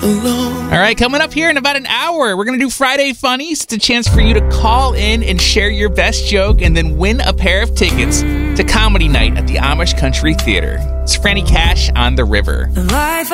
alone. All right, coming up here in about an hour, we're going to do Friday Funnies. It's a chance for you to call in and share your best joke and then win a pair of tickets to Comedy Night at the Amish Country Theater. It's Franny Cash on the River. The life